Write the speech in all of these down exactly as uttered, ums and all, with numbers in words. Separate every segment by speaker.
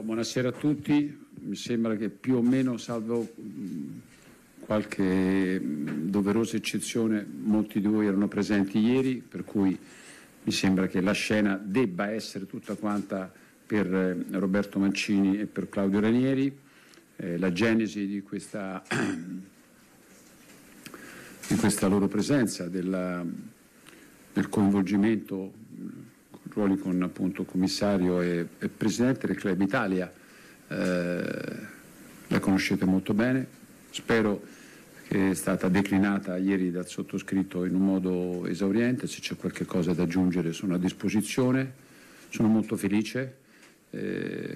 Speaker 1: Buonasera a tutti. Mi sembra che più o meno, salvo qualche doverosa eccezione, molti di voi erano presenti ieri, per cui mi sembra che la scena debba essere tutta quanta per Roberto Mancini e per Claudio Ranieri. Eh, la genesi di questa, di questa loro presenza, della, del coinvolgimento, ruoli con appunto commissario e, e presidente del Club Italia, eh, la conoscete molto bene, spero che è stata declinata ieri dal sottoscritto in un modo esauriente. Se c'è qualche cosa da aggiungere sono a disposizione, sono molto felice, eh,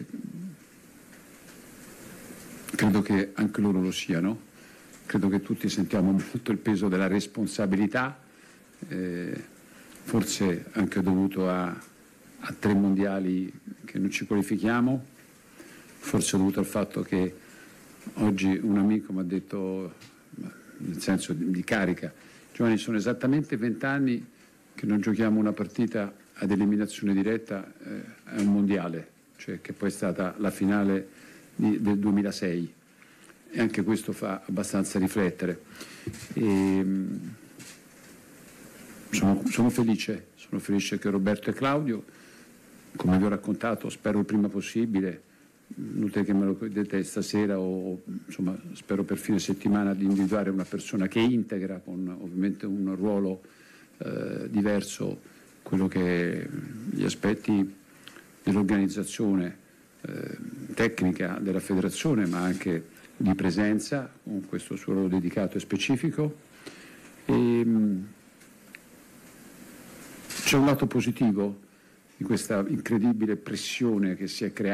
Speaker 1: credo che anche loro lo siano, credo che tutti sentiamo molto il peso della responsabilità, eh, forse anche dovuto a, a tre mondiali che non ci qualifichiamo, forse dovuto al fatto che oggi un amico mi ha detto, nel senso di, di carica, Giovanni, sono esattamente vent'anni che non giochiamo una partita ad eliminazione diretta eh, a un mondiale, cioè che poi è stata la finale di, del duemilasei, e anche questo fa abbastanza riflettere. E, Sono, sono felice, sono felice che Roberto e Claudio, come vi ho raccontato, spero il prima possibile, inutile che me lo chiedete stasera o insomma spero per fine settimana di individuare una persona che integra con ovviamente un ruolo eh, diverso quello che gli aspetti dell'organizzazione eh, tecnica della federazione, ma anche di presenza con questo suo ruolo dedicato e specifico. E, c'è un lato positivo di questa incredibile pressione che si è creata